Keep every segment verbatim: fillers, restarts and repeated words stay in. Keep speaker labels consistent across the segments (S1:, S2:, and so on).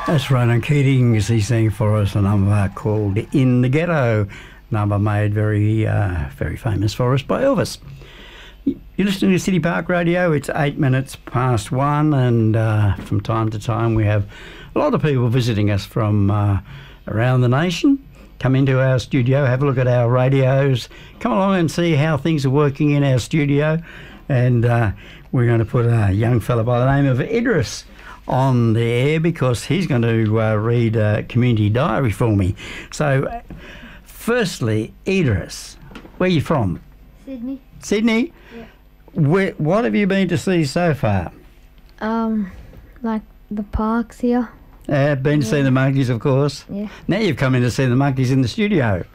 S1: That's Ronan Keating as he sang for us a number called In the Ghetto, number made very, uh, very famous for us by Elvis. You're listening to City Park Radio. It's eight minutes past one, and uh, from time to time we have a lot of people visiting us from uh, around the nation. Come into our studio, have a look at our radios, come along and see how things are working in our studio. And uh, we're going to put a young fella by the name of Idris on the air because he's going to uh, read a community diary for me. So, firstly, Idris, where are you from?
S2: Sydney.
S1: Sydney?
S2: Yeah.
S1: Where, what have you been to see so far?
S2: Um, like the parks here.
S1: Uh, been to
S2: Yeah.
S1: see the monkeys, of course.
S2: Yeah.
S1: Now you've come in to see the monkeys in the studio.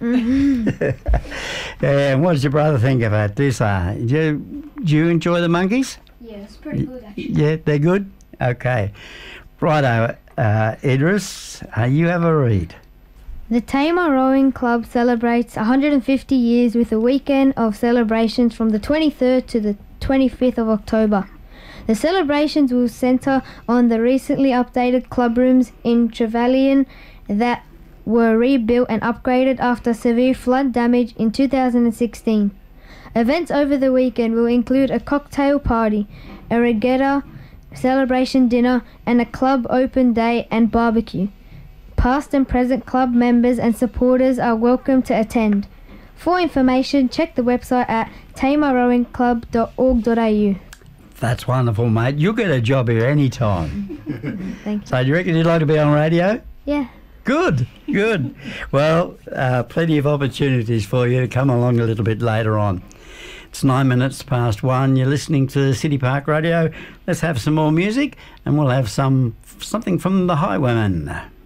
S2: Mm-hmm.
S1: And what does your brother think of it? Do, so, do, you, do you enjoy the monkeys?
S2: Yeah, it's pretty good actually.
S1: Yeah, they're good? Okay. Righto, uh, Idris, uh, you have a read.
S2: The Tamar Rowing Club celebrates one hundred fifty years with a weekend of celebrations from the twenty-third to the twenty-fifth of October. The celebrations will centre on the recently updated club rooms in Trevelyan that were rebuilt and upgraded after severe flood damage in two thousand sixteen. Events over the weekend will include a cocktail party, a regatta, celebration dinner, and a club open day and barbecue. Past and present club members and supporters are welcome to attend. For information, check the website at tamar rowing club dot org dot a u.
S1: That's wonderful, mate. You'll get a job here any time.
S2: Thank you.
S1: So do you reckon you'd like to be on radio?
S2: Yeah.
S1: Good, good. Well, uh, plenty of opportunities for you to come along a little bit later on. It's nine minutes past one. You're listening to City Park Radio. Let's have some more music, and we'll have some something from the Highwaymen.